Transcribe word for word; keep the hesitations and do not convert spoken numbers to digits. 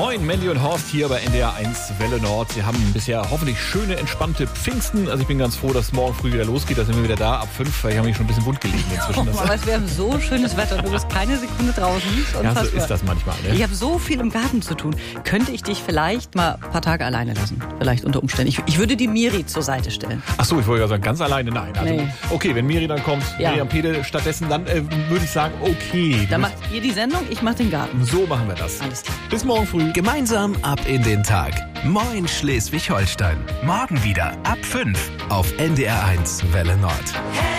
Moin, Mandy und Horst hier bei N D R eins Welle Nord. Sie haben bisher hoffentlich schöne, entspannte Pfingsten. Also ich bin ganz froh, dass morgen früh wieder losgeht. Da sind wir wieder da ab fünf, weil ich habe mich schon ein bisschen bunt gelegen inzwischen. Oh, aber es wäre so schönes Wetter. Du bist keine Sekunde draußen. Ja, so ist das manchmal. Ne? Ich habe so viel im Garten zu tun. Könnte ich dich vielleicht mal ein paar Tage alleine lassen? Vielleicht unter Umständen. Ich, ich würde die Miri zur Seite stellen. Ach so, ich wollte ja sagen, ganz alleine, nein. Also, Nee. Okay, wenn Miri dann kommt, Ja. Miriam Pede stattdessen, dann äh, würde ich sagen, okay. Dann du macht ihr die Sendung, ich mach den Garten. bist- So machen wir das. Alles klar. Bis morgen früh. Gemeinsam ab in den Tag. Moin Schleswig-Holstein. Morgen wieder ab fünf auf N D R eins Welle Nord.